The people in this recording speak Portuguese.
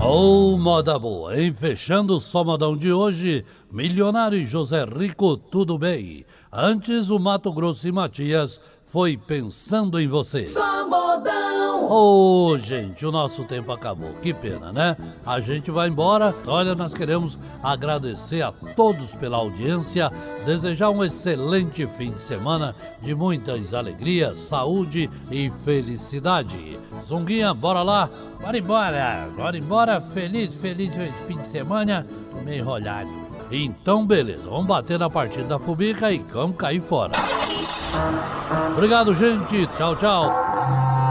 Oh, moda boa, hein? Fechando o Só Modão de hoje, Milionário e José Rico, tudo bem. Antes, o Mato Grosso e Matias foi Pensando em Você. Só Modão. Oh, gente, o nosso tempo acabou. Que pena, né? A gente vai embora. Olha, nós queremos agradecer a todos pela audiência, desejar um excelente fim de semana de muitas alegrias, saúde e felicidade. Zunguinha, bora lá? Bora embora, feliz fim de semana, meio enrolado. Então, beleza, vamos bater na partida da Fubica e vamos cair fora. Obrigado, gente. Tchau, tchau.